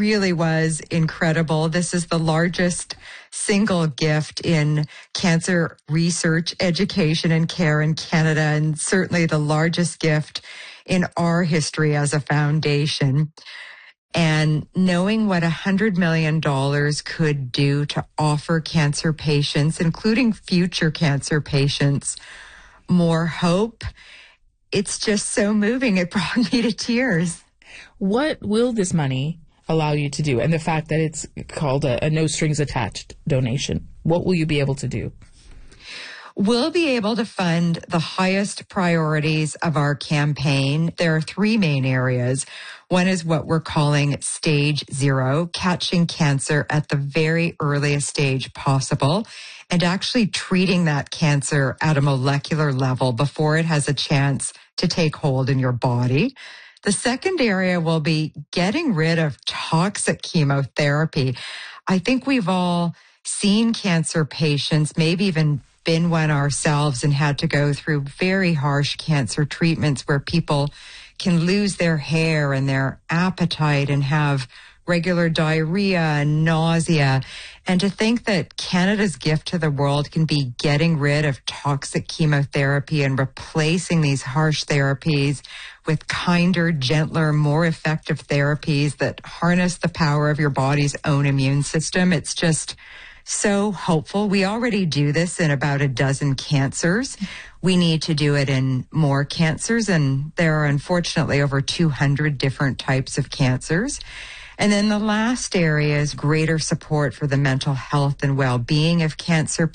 really was incredible. This is the largest single gift in cancer research, education, and care in Canada, and certainly the largest gift in our history as a foundation. And knowing what $100 million could do to offer cancer patients, including future cancer patients, more hope, it's just so moving. It brought me to tears. What will this money allow you to do? And the fact that it's called a no strings attached donation, what will you be able to do? We'll be able to fund the highest priorities of our campaign. There are three main areas. One is what we're calling stage 0, catching cancer at the very earliest stage possible and actually treating that cancer at a molecular level before it has a chance to take hold in your body. The second area will be getting rid of toxic chemotherapy. I think we've all seen cancer patients, maybe even been one ourselves, and had to go through very harsh cancer treatments where people can lose their hair and their appetite and have regular diarrhea and nausea. And to think that Canada's gift to the world can be getting rid of toxic chemotherapy and replacing these harsh therapies with kinder, gentler, more effective therapies that harness the power of your body's own immune system. It's just so hopeful. We already do this in about a dozen cancers. We need to do it in more cancers, and there are unfortunately over 200 different types of cancers. And then the last area is greater support for the mental health and well-being of cancer